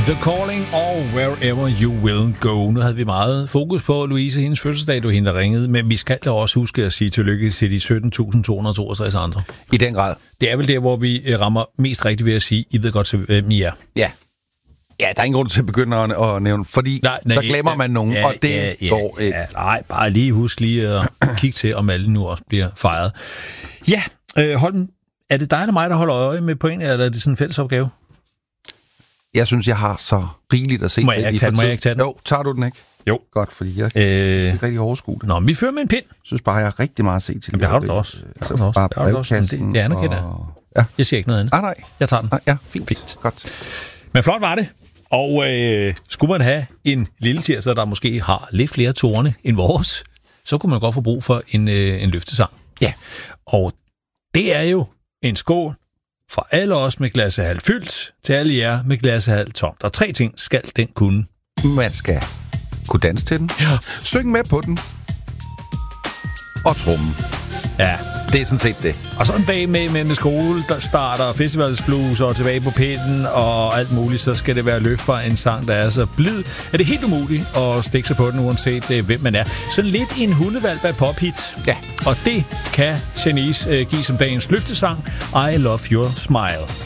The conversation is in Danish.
The Calling og Wherever You Will Go. Nu havde vi meget fokus på Louise, hendes fødselsdag, det var hende, der ringede, men vi skal da også huske at sige tillykke til de 17.262 andre. I den grad. Det er vel der, hvor vi rammer mest rigtigt ved at sige, I ved godt, hvem I er. Ja. Ja, der er ingen grund til at begynde at nævne, fordi der glemmer man nogen, og det går ikke. Ja, nej, bare lige husk lige at kigge til, om alle nu også bliver fejret. Ja, Holm, er det dig eller mig, der holder øje med pointene, eller er det sådan en fælles opgave? Jeg synes, jeg har så rigeligt at se. Må jeg ikke tage den? Jo, tager du den ikke? Jo. Godt, fordi jeg kan rigtig overskue det. Nå, men vi fører med en pind. Jeg synes bare, jeg har rigtig meget at se til. Jamen, det har du da også. Bare brevkassen. Det anerkender jeg. Jeg siger ikke noget andet. Nej. Jeg tager den. Ja, fint. Godt. Men flot var det. Og skulle man have en lille tirsdag, der måske har lidt flere torne end vores, så kunne man godt få brug for en løftesang. Ja. Og det er jo en skål for alle os med glasset halvt fyldt, til alle jer med glasset halvt tomt. Der er 3 ting, skal den kunne. Man skal kunne danse til den, synge med på den, og tromme. Ja, det er sådan set det. Og så en dag med skole, der starter festivalsblues og tilbage på pinden og alt muligt, så skal det være løft fra en sang, der er så blid. Er det helt umuligt at stikke sig på den, uanset hvem man er. Så lidt en hundevalg af pophit. Ja. Og det kan Janice give som dagens løftesang. I Love Your Smile.